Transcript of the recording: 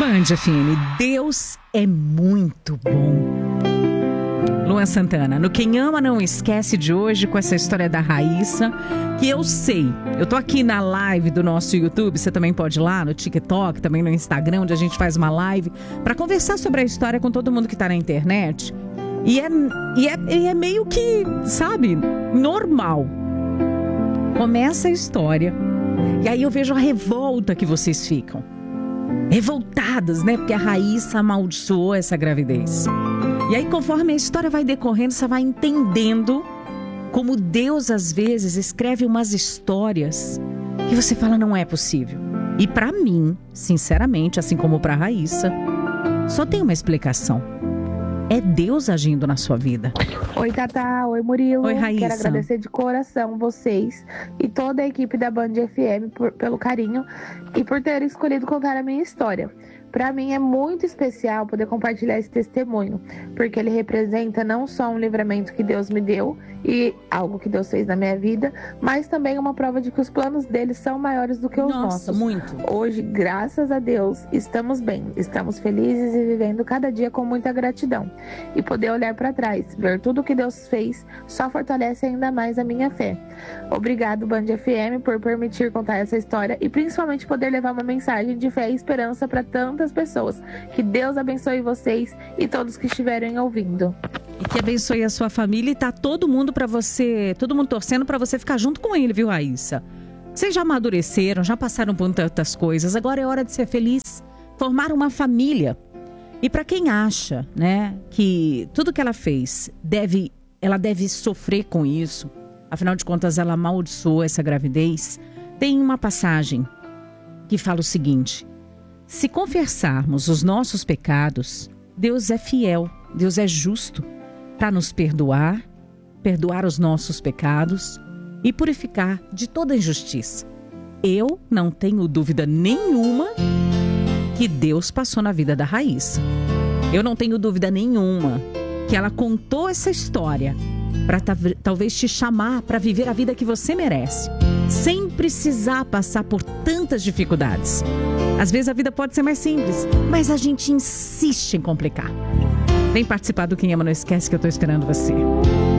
Band FM, Deus é muito bom. Luan Santana, no Quem Ama Não Esquece de hoje, com essa história da Raíssa, que eu sei, eu tô aqui na live do nosso YouTube, você também pode ir lá no TikTok, também no Instagram, onde a gente faz uma live para conversar sobre a história com todo mundo que tá na internet. E é meio que, sabe, normal. Começa a história, e aí eu vejo a revolta que vocês ficam. Revoltadas, né? Porque a Raíssa amaldiçoou essa gravidez. E aí, conforme a história vai decorrendo, você vai entendendo como Deus, às vezes, escreve umas histórias que você fala, não é possível. E pra mim, sinceramente, assim como pra Raíssa, só tem uma explicação. É Deus agindo na sua vida. Oi, Tatá. Oi, Murilo. Oi, Raíssa. Quero agradecer de coração vocês e toda a equipe da Band FM pelo carinho e por terem escolhido contar a minha história. Para mim é muito especial poder compartilhar esse testemunho, porque ele representa não só um livramento que Deus me deu e algo que Deus fez na minha vida, mas também uma prova de que os planos dele são maiores do que os nossos. Muito. Hoje, graças a Deus, estamos bem, estamos felizes e vivendo cada dia com muita gratidão. E poder olhar para trás, ver tudo que Deus fez, só fortalece ainda mais a minha fé. Obrigado, Band FM, por permitir contar essa história e principalmente poder levar uma mensagem de fé e esperança para tantas pessoas. Que Deus abençoe vocês e todos que estiverem ouvindo. E que abençoe a sua família e tá todo mundo torcendo pra você ficar junto com ele, viu, Raíssa? Vocês já amadureceram, já passaram por tantas coisas, agora é hora de ser feliz, formar uma família. E pra quem acha, né, que tudo que ela fez, ela deve sofrer com isso, afinal de contas ela amaldiçoou essa gravidez, tem uma passagem que fala o seguinte: se confessarmos os nossos pecados, Deus é fiel, Deus é justo para nos perdoar os nossos pecados e purificar de toda injustiça. Eu não tenho dúvida nenhuma que Deus passou na vida da Raíssa. Eu não tenho dúvida nenhuma que ela contou essa história para talvez te chamar para viver a vida que você merece, sem precisar passar por tantas dificuldades. Às vezes a vida pode ser mais simples, mas a gente insiste em complicar. Vem participar do Quem Ama Não Esquece, que eu tô esperando você.